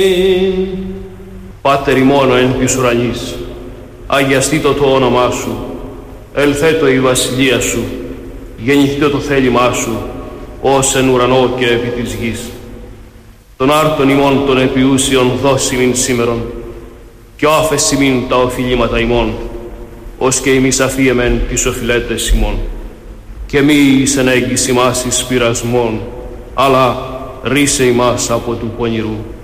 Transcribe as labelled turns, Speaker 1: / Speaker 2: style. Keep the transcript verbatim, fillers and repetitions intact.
Speaker 1: Πάτερ ημών εν της ουρανής, αγιαστήτω το όνομά σου, ελθέτω η βασιλεία σου, γεννηθήτω το θέλημά σου, ως εν ουρανό και επί της γης. Τον άρτον ημών των επιούσιων δώσει μην σήμερον, και άφεση μην τα οφειλήματα ημών, ως και ημείς αφίεμεν τις οφειλέτες ημών. Και μη εις ενέγγις ημάς εις πειρασμόν, αλλά ρίσε ημάς από του πονηρού.